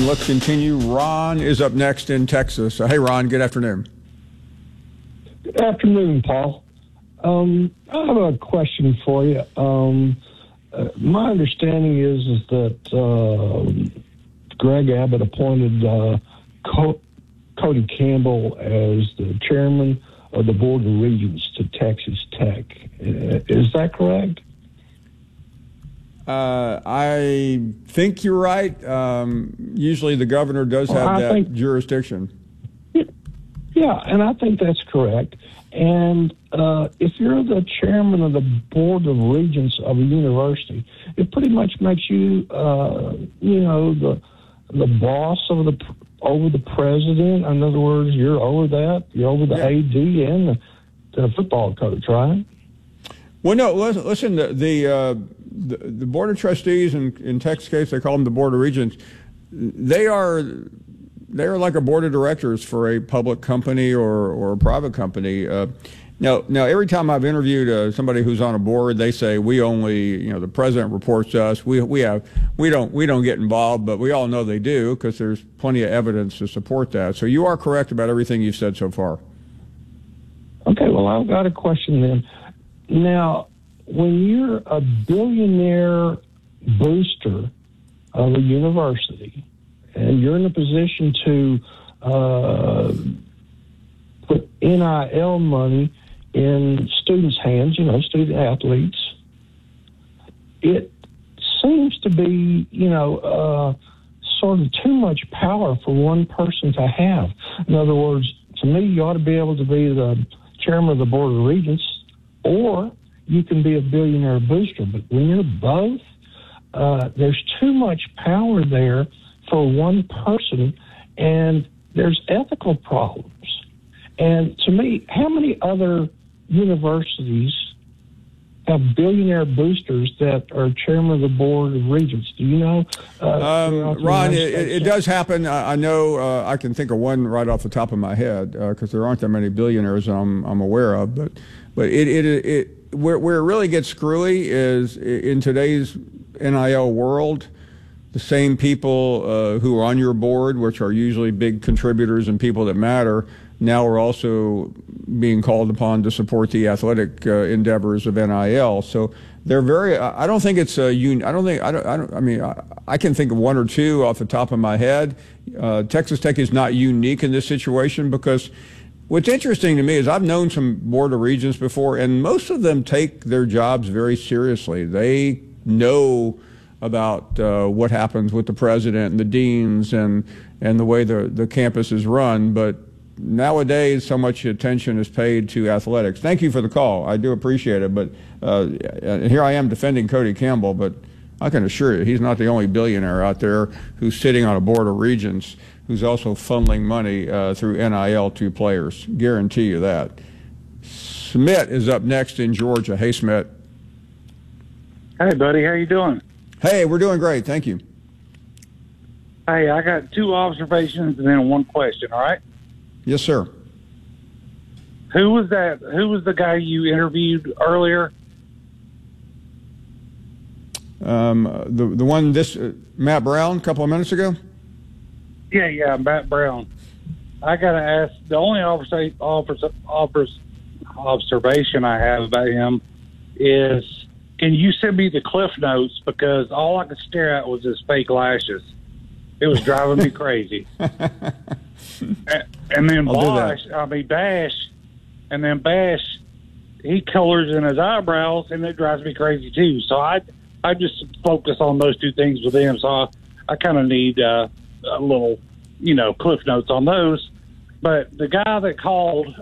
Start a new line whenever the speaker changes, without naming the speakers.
And let's continue. Ron is up next in Texas. Hey, Ron, good afternoon.
Good afternoon, Paul. I have a question for you. My understanding is that Greg Abbott appointed Cody Campbell as the chairman of the Board of Regents to Texas Tech. Is that correct?
I think you're right. Usually the governor does have that jurisdiction.
Yeah, and I think that's correct. And if you're the chairman of the Board of Regents of a university, it pretty much makes you, the boss of over the president. In other words, you're over that. You're over the AD and the football coach, right?
Well, no. Listen. The Board of Trustees in Texas case, they call them the Board of Regents. They are like a board of directors for a public company or a private company. Now, every time I've interviewed somebody who's on a board, they say we only, the president reports to us. We don't get involved, but we all know they do because there's plenty of evidence to support that. So you are correct about everything you've said so far.
Okay, well, I've got a question then. Now, when you're a billionaire booster of a university, and you're in a position to put NIL money in students' hands, student athletes, it seems to be, sort of too much power for one person to have. In other words, to me, you ought to be able to be the chairman of the Board of Regents, or you can be a billionaire booster. But when you're both, there's too much power there for one person, and there's ethical problems. And to me, how many other universities have billionaire boosters that are chairman of the Board of Regents? Do you know?
Ron, it does happen. I know I can think of one right off the top of my head because there aren't that many billionaires I'm aware of. But where it really gets screwy is in today's NIL world. The same people who are on your board, which are usually big contributors and people that matter, now are also being called upon to support the athletic endeavors of NIL. So they're very. I don't think it's a. I can think of one or two off the top of my head. Texas Tech is not unique in this situation because what's interesting to me is I've known some Board of Regents before, and most of them take their jobs very seriously. They know about what happens with the president and the deans and the way the campus is run. But nowadays, so much attention is paid to athletics. Thank you for the call. I do appreciate it. But here I am defending Cody Campbell, but I can assure you he's not the only billionaire out there who's sitting on a Board of Regents who's also funneling money through NIL to players. Guarantee you that. Smith is up next in Georgia. Hey, Smith.
Hey, buddy. How you doing?
Hey, we're doing great. Thank you.
Hey, I got two observations and then one question, all right?
Yes, sir.
Who was that? Who was the guy you interviewed earlier?
The one, Matt Brown, a couple of minutes ago?
Yeah, Matt Brown. I got to ask, the only observation I have about him is, can you send me the Cliff Notes? Because all I could stare at was his fake lashes. It was driving me crazy. And then Bash, he colors in his eyebrows, and it drives me crazy too. So I just focus on those two things with him. So I kind of need a little, Cliff Notes on those. But the guy that called